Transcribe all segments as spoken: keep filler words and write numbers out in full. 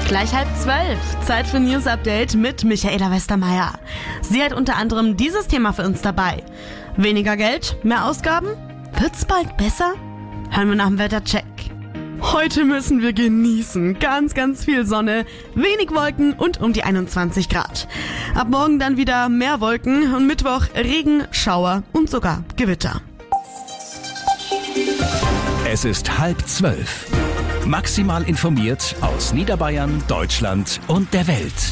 Gleich halb zwölf. Zeit für News Update mit Michaela Westermeier. Sie hat unter anderem dieses Thema für uns dabei. Weniger Geld, mehr Ausgaben? Wird's bald besser? Hören wir nach dem Wettercheck. Heute müssen wir genießen. Ganz, ganz viel Sonne, wenig Wolken und um die einundzwanzig Grad. Ab morgen dann wieder mehr Wolken und Mittwoch Regen, Schauer und sogar Gewitter. Es ist halb zwölf. Maximal informiert aus Niederbayern, Deutschland und der Welt.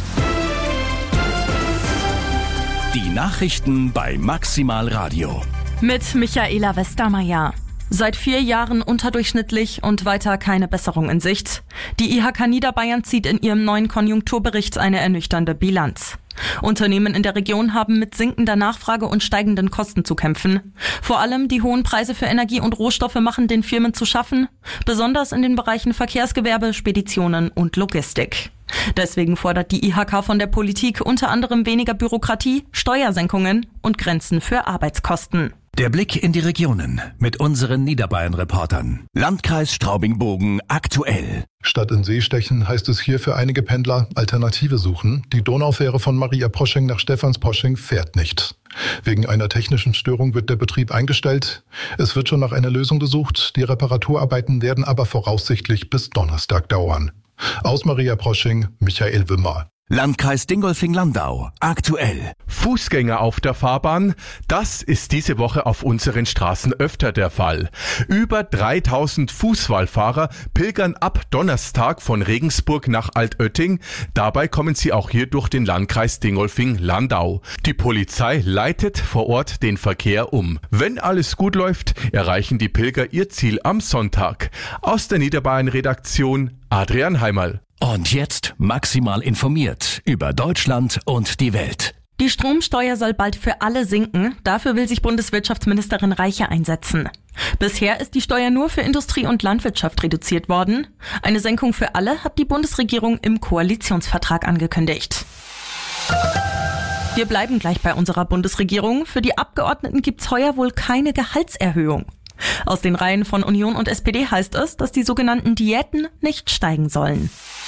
Die Nachrichten bei Maximal Radio. Mit Michaela Westermeier. Seit vier Jahren unterdurchschnittlich und weiter keine Besserung in Sicht. Die I H K Niederbayern zieht in ihrem neuen Konjunkturbericht eine ernüchternde Bilanz. Unternehmen in der Region haben mit sinkender Nachfrage und steigenden Kosten zu kämpfen. Vor allem die hohen Preise für Energie und Rohstoffe machen den Firmen zu schaffen, besonders in den Bereichen Verkehrsgewerbe, Speditionen und Logistik. Deswegen fordert die I H K von der Politik unter anderem weniger Bürokratie, Steuersenkungen und Grenzen für Arbeitskosten. Der Blick in die Regionen mit unseren Niederbayern-Reportern. Landkreis Straubing-Bogen aktuell. Statt in See stechen heißt es hier für einige Pendler Alternative suchen. Die Donaufähre von Maria Posching nach Stephansposching fährt nicht. Wegen einer technischen Störung wird der Betrieb eingestellt. Es wird schon nach einer Lösung gesucht. Die Reparaturarbeiten werden aber voraussichtlich bis Donnerstag dauern. Aus Maria Posching, Michael Wimmer. Landkreis Dingolfing-Landau aktuell. Fußgänger auf der Fahrbahn, das ist diese Woche auf unseren Straßen öfter der Fall. Über dreitausend Fußwallfahrer pilgern ab Donnerstag von Regensburg nach Altötting. Dabei kommen sie auch hier durch den Landkreis Dingolfing-Landau. Die Polizei leitet vor Ort den Verkehr um. Wenn alles gut läuft, erreichen die Pilger ihr Ziel am Sonntag. Aus der Niederbayern-Redaktion Adrian Heimerl. Und jetzt maximal informiert über Deutschland und die Welt. Die Stromsteuer soll bald für alle sinken. Dafür will sich Bundeswirtschaftsministerin Reiche einsetzen. Bisher ist die Steuer nur für Industrie und Landwirtschaft reduziert worden. Eine Senkung für alle hat die Bundesregierung im Koalitionsvertrag angekündigt. Wir bleiben gleich bei unserer Bundesregierung. Für die Abgeordneten gibt's heuer wohl keine Gehaltserhöhung. Aus den Reihen von Union und S P D heißt es, dass die sogenannten Diäten nicht steigen sollen.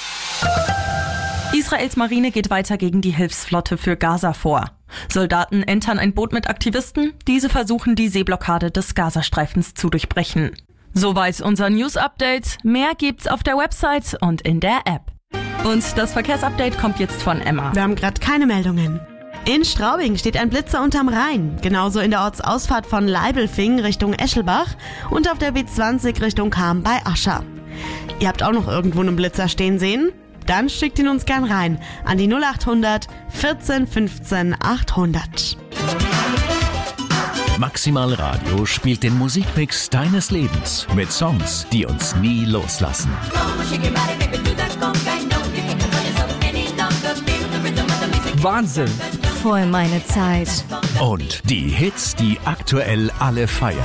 Israels Marine geht weiter gegen die Hilfsflotte für Gaza vor. Soldaten entern ein Boot mit Aktivisten. Diese versuchen, die Seeblockade des Gazastreifens zu durchbrechen. Soweit unser News-Update. Mehr gibt's auf der Website und in der App. Und das Verkehrsupdate kommt jetzt von Emma. Wir haben gerade keine Meldungen. In Straubing steht ein Blitzer unterm Rhein, genauso in der Ortsausfahrt von Leibelfing Richtung Eschelbach und auf der B zwanzig Richtung Cham bei Ascher. Ihr habt auch noch irgendwo einen Blitzer stehen sehen? Dann schickt ihn uns gern rein an die null acht hundert vierzehn fünfzehn achthundert. Maximal Radio spielt den Musikmix deines Lebens mit Songs, die uns nie loslassen. Wahnsinn! Voll meine Zeit. Und die Hits, die aktuell alle feiern.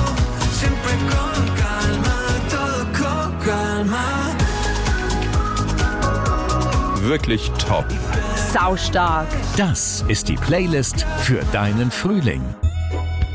Wirklich top. Saustark. Das ist die Playlist für deinen Frühling.